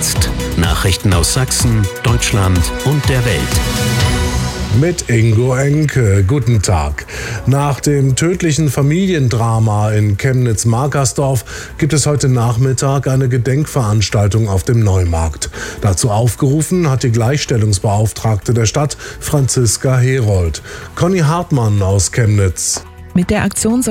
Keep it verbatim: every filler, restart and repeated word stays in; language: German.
jetzt. Nachrichten aus Sachsen, Deutschland und der Welt. Mit Ingo Enke. Guten Tag. Nach dem tödlichen Familiendrama in Chemnitz-Markersdorf gibt es heute Nachmittag eine Gedenkveranstaltung auf dem Neumarkt. Dazu aufgerufen hat die Gleichstellungsbeauftragte der Stadt, Franziska Herold. Conny Hartmann aus Chemnitz. Mit der Aktion soll